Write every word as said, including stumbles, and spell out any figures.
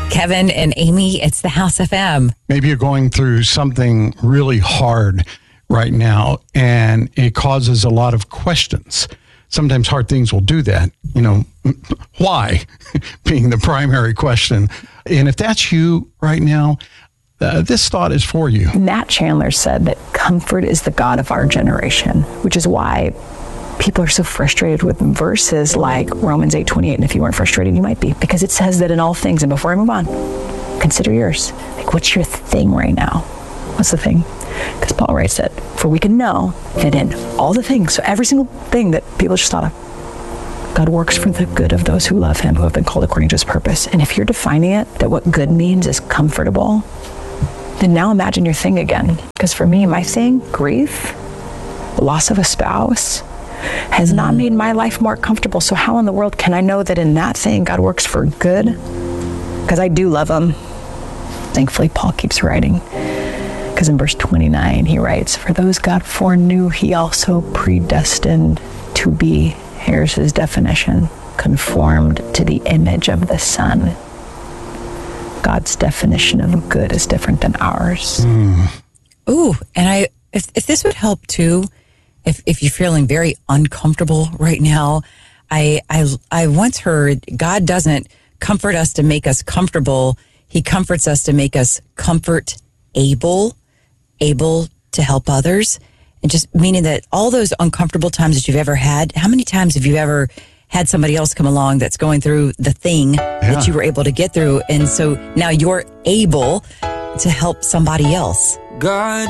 Kevin and Amy, it's the House F M. Maybe you're going through something really hard right now, and it causes a lot of questions. Sometimes hard things will do that. You know, why? Being the primary question. And if that's you right now, uh, this thought is for you. Matt Chandler said that comfort is the God of our generation, which is why people are so frustrated with verses like Romans eight twenty-eight. And if you weren't frustrated, you might be, because it says that in all things, and before I move on, consider yours. Like, what's your thing right now? What's the thing? Because Paul writes that, for we can know that in all the things, so every single thing that people just thought of, God works for the good of those who love him, who have been called according to his purpose. And if you're defining it, that what good means is comfortable, then now imagine your thing again. Because for me, my thing, grief, loss of a spouse, has not made my life more comfortable. So how in the world can I know that in that thing God works for good? Because I do love him. Thankfully, Paul keeps writing. Because in verse twenty-nine, he writes, for those God foreknew, he also predestined to be, here's his definition, conformed to the image of the Son. God's definition of good is different than ours. Mm. Ooh, and I, if, if this would help too, If if you're feeling very uncomfortable right now, I, I I once heard God doesn't comfort us to make us comfortable. He comforts us to make us comfort able, able to help others. And just meaning that all those uncomfortable times that you've ever had, how many times have you ever had somebody else come along that's going through the thing yeah. that you were able to get through? And so now you're able to help somebody else. God.